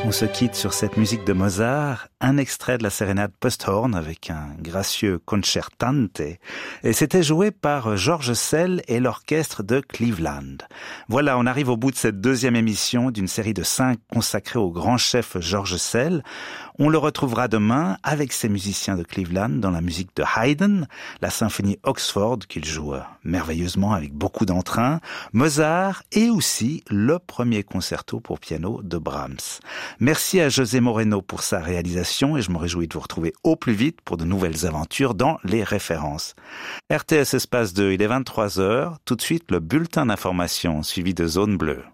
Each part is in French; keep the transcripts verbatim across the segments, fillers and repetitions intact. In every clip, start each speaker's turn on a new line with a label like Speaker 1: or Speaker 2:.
Speaker 1: On se quitte sur cette musique de Mozart, un extrait de la sérénade Posthorn avec un gracieux concertante, et c'était joué par George Szell et l'orchestre de Cleveland. Voilà, on arrive au bout de cette deuxième émission d'une série de cinq consacrée au grand chef George Szell. On le retrouvera demain avec ses musiciens de Cleveland dans la musique de Haydn, la symphonie Oxford qu'il joue merveilleusement avec beaucoup d'entrain, Mozart et aussi le premier concerto pour piano de Brahms. Merci à José Moreno pour sa réalisation et je me réjouis de vous retrouver au plus vite pour de nouvelles aventures dans les références. R T S Espace deux, il est vingt-trois heures, tout de suite le bulletin d'information suivi de Zone Bleue.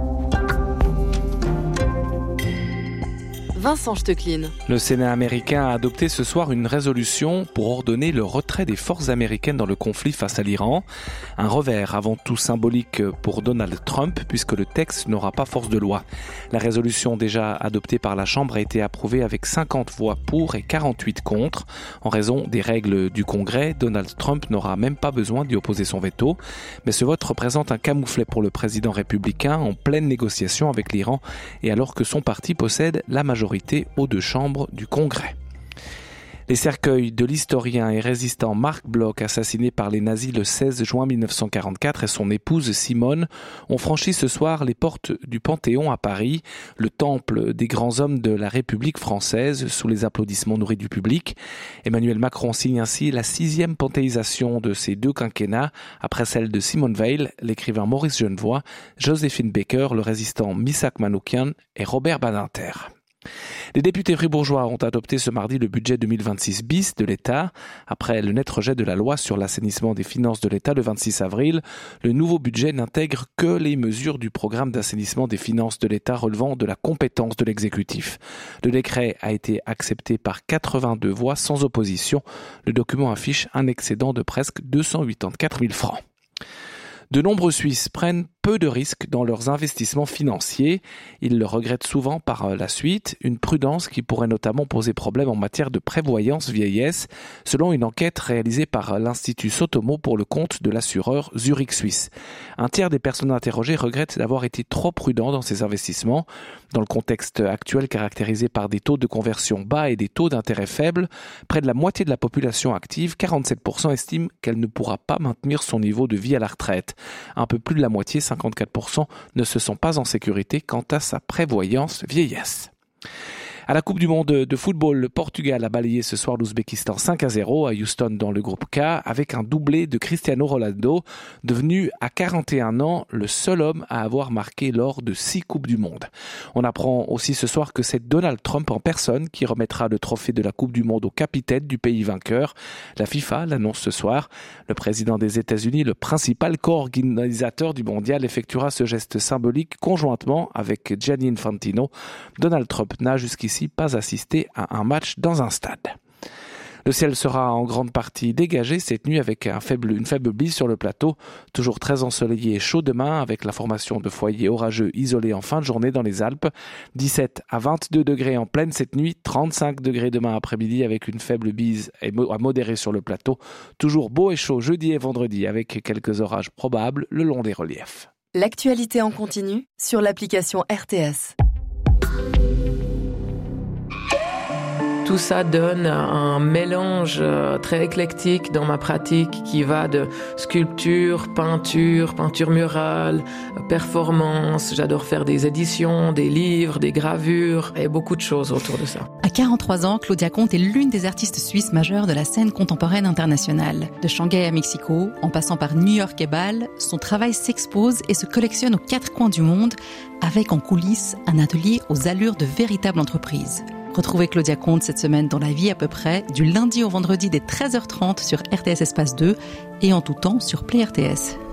Speaker 2: Vincent Stecklin.
Speaker 3: Le Sénat américain a adopté ce soir une résolution pour ordonner le retrait des forces américaines dans le conflit face à l'Iran. Un revers avant tout symbolique pour Donald Trump puisque le texte n'aura pas force de loi. La résolution déjà adoptée par la Chambre a été approuvée avec cinquante voix pour et quarante-huit contre. En raison des règles du Congrès, Donald Trump n'aura même pas besoin d'y opposer son veto. Mais ce vote représente un camouflet pour le président républicain en pleine négociation avec l'Iran et alors que son parti possède la majorité aux deux chambres du Congrès. Les cercueils de l'historien et résistant Marc Bloch, assassiné par les nazis le seize juin mille neuf cent quarante-quatre, et son épouse Simone ont franchi ce soir les portes du Panthéon à Paris, le temple des grands hommes de la République française, sous les applaudissements nourris du public. Emmanuel Macron signe ainsi la sixième panthéisation de ces deux quinquennats, après celle de Simone Veil, l'écrivain Maurice Genevoix, Joséphine Baker, le résistant Missak Manoukian et Robert Badinter. Les députés fribourgeois ont adopté ce mardi le budget deux mille vingt-six bis de l'État. Après le net rejet de la loi sur l'assainissement des finances de l'État le vingt-six avril, le nouveau budget n'intègre que les mesures du programme d'assainissement des finances de l'État relevant de la compétence de l'exécutif. Le décret a été accepté par quatre-vingt-deux voix sans opposition. Le document affiche un excédent de presque deux cent quatre-vingt-quatre mille francs. De nombreux Suisses prennent peu de risques dans leurs investissements financiers. Ils le regrettent souvent par la suite, une prudence qui pourrait notamment poser problème en matière de prévoyance vieillesse, selon une enquête réalisée par l'Institut Sotomo pour le compte de l'assureur Zurich Suisse. Un tiers des personnes interrogées regrettent d'avoir été trop prudents dans ces investissements. Dans le contexte actuel caractérisé par des taux de conversion bas et des taux d'intérêt faibles, près de la moitié de la population active, quarante-sept pour cent, estiment qu'elle ne pourra pas maintenir son niveau de vie à la retraite. Un peu plus de la moitié, cinquante-quatre pour cent, ne se sont pas en sécurité quant à sa prévoyance vieillesse. À la Coupe du Monde de football, le Portugal a balayé ce soir l'Ouzbékistan cinq à zéro à Houston dans le groupe K avec un doublé de Cristiano Ronaldo, devenu à quarante et un ans le seul homme à avoir marqué lors de six Coupes du Monde. On apprend aussi ce soir que c'est Donald Trump en personne qui remettra le trophée de la Coupe du Monde au capitaine du pays vainqueur. La FIFA l'annonce ce soir. Le président des États-Unis, le principal co-organisateur du mondial, effectuera ce geste symbolique conjointement avec Gianni Infantino. Donald Trump n'a jusqu'ici pas assisté à un match dans un stade. Le ciel sera en grande partie dégagé cette nuit avec un faible, une faible bise sur le plateau. Toujours très ensoleillé et chaud demain avec la formation de foyers orageux isolés en fin de journée dans les Alpes. dix-sept à vingt-deux degrés en pleine cette nuit, trente-cinq degrés demain après-midi avec une faible bise à modérer sur le plateau. Toujours beau et chaud jeudi et vendredi avec quelques orages probables le long des reliefs.
Speaker 2: L'actualité en continu sur l'application R T S.
Speaker 4: Tout ça donne un mélange très éclectique dans ma pratique qui va de sculpture, peinture, peinture murale, performance. J'adore faire des éditions, des livres, des gravures et beaucoup de choses autour de ça.
Speaker 5: À quarante-trois ans, Claudia Comte est l'une des artistes suisses majeures de la scène contemporaine internationale. De Shanghai à Mexico, en passant par New York et Bâle, son travail s'expose et se collectionne aux quatre coins du monde, avec en coulisses un atelier aux allures de véritable entreprise. Retrouvez Claudia Comte cette semaine dans La Vie à peu près, du lundi au vendredi dès treize heures trente sur R T S Espace deux et en tout temps sur Play R T S.